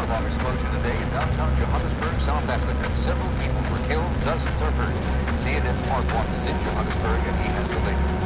car bomb explosion today in downtown Johannesburg, South Africa. Several people were killed, dozens are hurt. CNN's Mark Watts is in Johannesburg, and he has the latest.